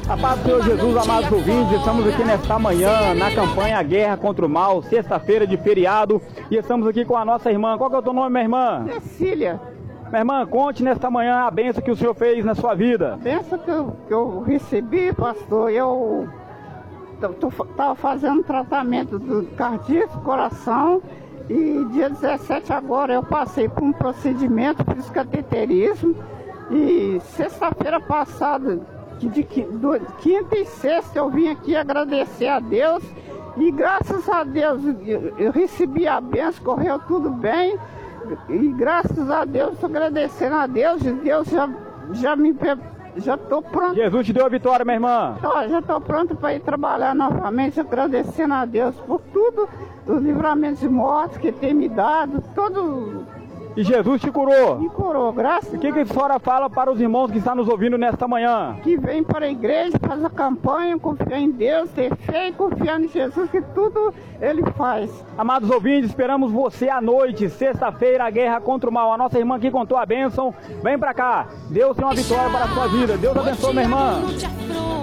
A paz do Senhor Jesus, amados ouvintes, estamos aqui nesta manhã na campanha Guerra contra o Mal, sexta-feira de feriado, e estamos aqui com a nossa irmã. Qual que é o teu nome, minha irmã? Cecília. Minha irmã, conte nesta manhã a bênção que o Senhor fez na sua vida. A bênção que eu recebi, pastor, eu estava fazendo tratamento do cardíaco, coração, e dia 17 agora eu passei por um procedimento, fiz cateterismo, e sexta-feira passada, quinta e sexta eu vim aqui agradecer a Deus e graças a Deus eu recebi a bênção, correu tudo bem e graças a Deus, estou agradecendo a Deus e Deus já estou pronto. Jesus te deu a vitória, minha irmã. Já estou pronto para ir trabalhar novamente, agradecendo a Deus por tudo, os livramentos de morte que tem me dado, todo. E Jesus te curou? Me curou, graças a Deus. O que a senhora fala para os irmãos que estão nos ouvindo nesta manhã? Que vem para a igreja, faz a campanha, confiar em Deus, ter fé e confiar em Jesus, que tudo Ele faz. Amados ouvintes, esperamos você à noite, sexta-feira, a guerra contra o mal. A nossa irmã aqui contou a bênção. Vem para cá. Deus tem uma vitória para a sua vida. Deus abençoe, minha irmã.